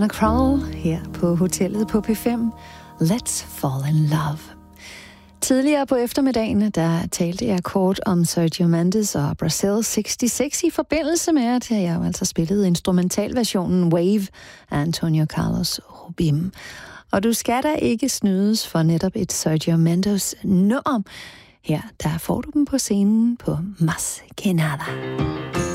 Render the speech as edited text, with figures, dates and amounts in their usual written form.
Crawl her på hotellet på P5. Let's fall in love. Tidligere på eftermiddagen, der talte jeg kort om Sergio Mendes og Brazil 66 i forbindelse med, at jeg altså spillede instrumentalversionen Wave af Antonio Carlos Jobim. Og du skal da ikke snydes for netop et Sergio Mendes nummer. Her, der får du dem på scenen på Mas Que Nada.